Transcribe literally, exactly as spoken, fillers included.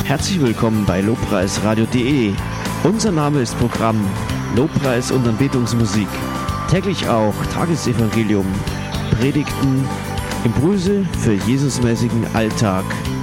Herzlich willkommen bei lobpreisradio punkt de. Unser Name ist Programm Lobpreis und Anbetungsmusik. Täglich auch Tagesevangelium, Predigten, Impulse für Jesusmäßigen Alltag.